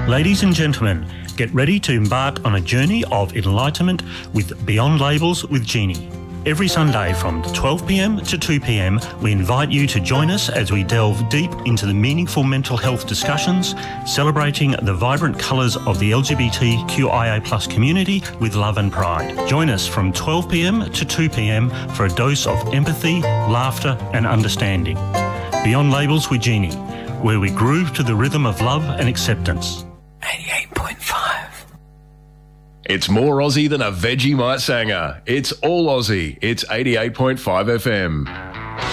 Ladies and gentlemen, get ready to embark on a journey of enlightenment with Beyond Labels with Jeannie. Every Sunday from 12 p.m. to 2 p.m, we invite you to join us as we delve deep into the meaningful mental health discussions, celebrating the vibrant colours of the LGBTQIA+ community with love and pride. Join us from 12 p.m. to 2 p.m. for a dose of empathy, laughter and understanding. Beyond Labels with Jeannie, where we groove to the rhythm of love and acceptance. 88.5. It's more Aussie than a Vegemite sanger. It's all Aussie. It's 88.5 FM.